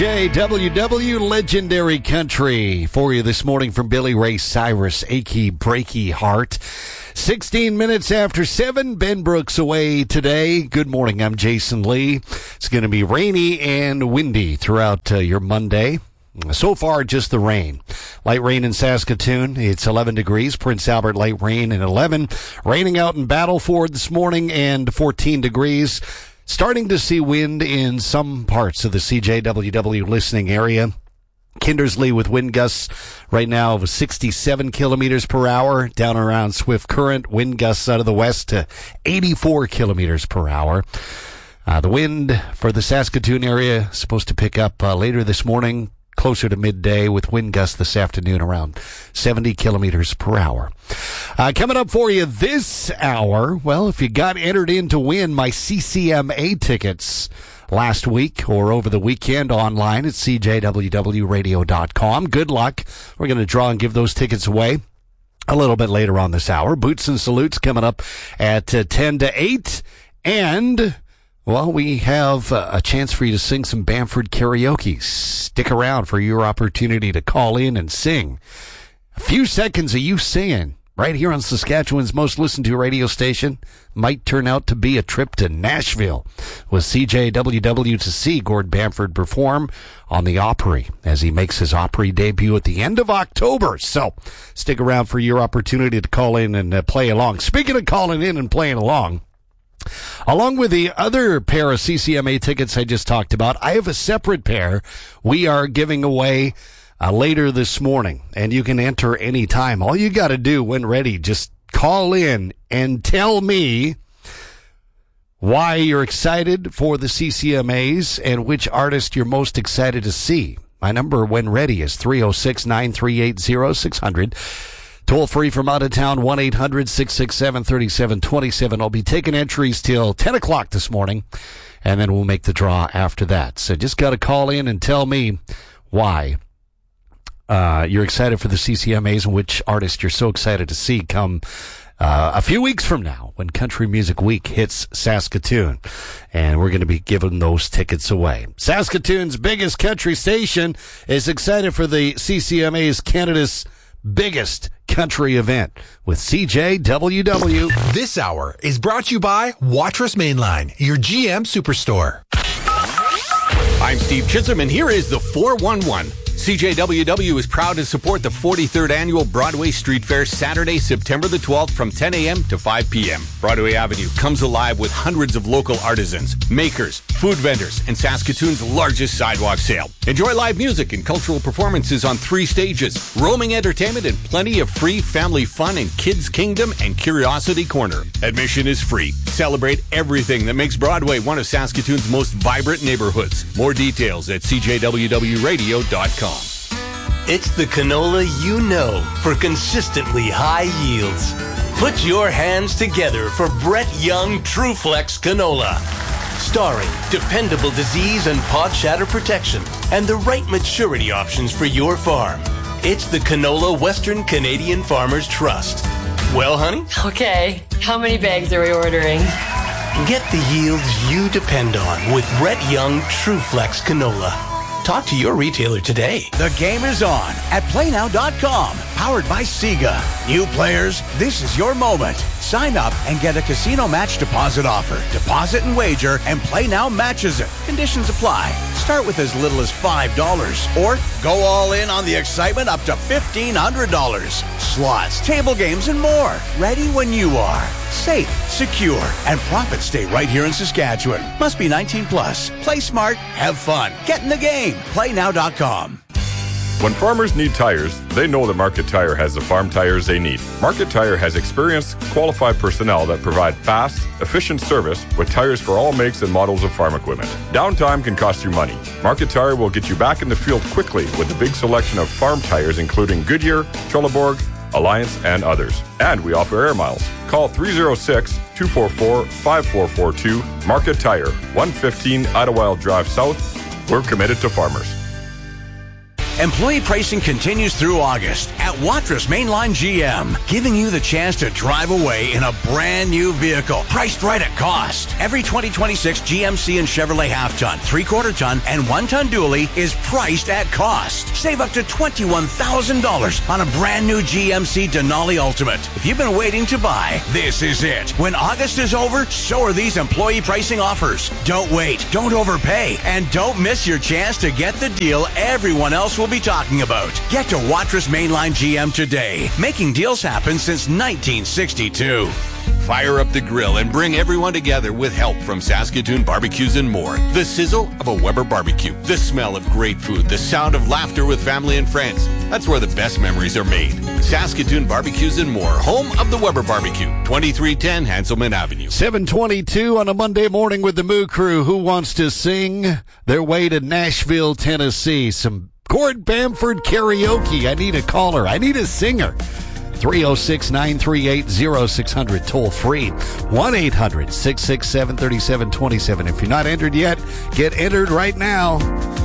JWW Legendary Country for you this morning from Billy Ray Cyrus, Achy Breaky Heart. 16 minutes after 7, Ben Brooks away today. Good morning, I'm Jason Lee. It's going to be rainy and windy throughout your Monday. So far, just the rain. Light rain in Saskatoon. It's 11 degrees. Prince Albert, light rain at 11. Raining out in Battleford this morning and 14 degrees. Starting to see wind in some parts of the CJWW listening area. Kindersley with wind gusts right now of 67 kilometers per hour. Down around Swift Current, wind gusts out of the west to 84 kilometers per hour. The wind for the Saskatoon area is supposed to pick up later this morning, closer to midday, with wind gusts this afternoon around 70 kilometers per hour. Coming up for you this hour, well, if you got entered in to win my CCMA tickets last week or over the weekend online at cjwwradio.com, good luck. We're going to draw and give those tickets away a little bit later on this hour. Boots and Salutes coming up at 10 to 8. And well, we have a chance for you to sing some Bamford karaoke. Stick around for your opportunity to call in and sing. A few seconds of you singing right here on Saskatchewan's most listened to radio station might turn out to be a trip to Nashville with CJWW to see Gord Bamford perform on the Opry as he makes his Opry debut at the end of October. So stick around for your opportunity to call in and play along. Speaking of calling in and playing along, along with the other pair of CCMA tickets I just talked about, I have a separate pair we are giving away later this morning, and you can enter any time. All you got to do when ready, just call in and tell me why you're excited for the CCMAs and which artist you're most excited to see. My number when ready is 306-938-0600. Toll free from out of town, 1-800-667-3727. I'll be taking entries till 10 o'clock this morning, and then we'll make the draw after that. So just got to call in and tell me why you're excited for the CCMAs and which artist you're so excited to see come a few weeks from now when Country Music Week hits Saskatoon. And we're going to be giving those tickets away. Saskatoon's biggest country station is excited for the CCMAs, Canada's biggest country event with CJWW. This hour is brought to you by Watrous Mainline, your GM Superstore. I'm Steve Chisholm, and here is the 411. CJWW is proud to support the 43rd Annual Broadway Street Fair Saturday, September the 12th from 10 a.m. to 5 p.m. Broadway Avenue comes alive with hundreds of local artisans, makers, food vendors, and Saskatoon's largest sidewalk sale. Enjoy live music and cultural performances on 3 stages, roaming entertainment, and plenty of free family fun in Kids Kingdom and Curiosity Corner. Admission is free. Celebrate everything that makes Broadway one of Saskatoon's most vibrant neighborhoods. More details at cjwwradio.com. It's the canola you know for consistently high yields. Put your hands together for Brett Young TrueFlex Canola. Starring dependable disease and pod shatter protection and the right maturity options for your farm. It's the canola Western Canadian Farmers Trust. Well, honey? Okay, how many bags are we ordering? Get the yields you depend on with Brett Young TrueFlex Canola. Talk to your retailer today. The game is on at PlayNow.com, powered by Sega. New players, this is your moment. Sign up and get a casino match deposit offer. Deposit and wager, and PlayNow matches it. Conditions apply. Start with as little as $5, or go all in on the excitement up to $1,500. Slots, table games, and more. Ready when you are. Safe, secure, and profits stay right here in Saskatchewan. Must be 19 plus. Play smart, have fun. Get in the game. PlayNow.com. When farmers need tires, they know that Market Tire has the farm tires they need. Market Tire has experienced, qualified personnel that provide fast, efficient service with tires for all makes and models of farm equipment. Downtime can cost you money. Market Tire will get you back in the field quickly with a big selection of farm tires including Goodyear, Trelleborg, Alliance, and others. And we offer air miles. Call 306-244-5442. Market Tire, 115 Idlewild Drive South. We're committed to farmers. Employee pricing continues through August at Watrous Mainline GM, giving you the chance to drive away in a brand new vehicle, priced right at cost. Every 2026 GMC and Chevrolet half-ton, 3/4 ton, and 1-ton dually is priced at cost. Save up to $21,000 on a brand new GMC Denali Ultimate. If you've been waiting to buy, this is it. When August is over, so are these employee pricing offers. Don't wait, don't overpay, and don't miss your chance to get the deal everyone else will be talking about. Get to Watrous Mainline GM today, making deals happen since 1962. Fire up the grill and bring everyone together with help from Saskatoon Barbecues and More. The sizzle of a Weber barbecue, the smell of great food, the sound of laughter with family and friends. That's where the best memories are made. Saskatoon Barbecues and More, home of the Weber Barbecue, 2310 Hanselman Avenue. 7:22 on a Monday morning with the Moo Crew. Who wants to sing their way to Nashville, Tennessee? Some Gord Bamford karaoke. I need a caller. I need a singer. 306-938-0600, toll free. 1-800-667-3727. If you're not entered yet, get entered right now.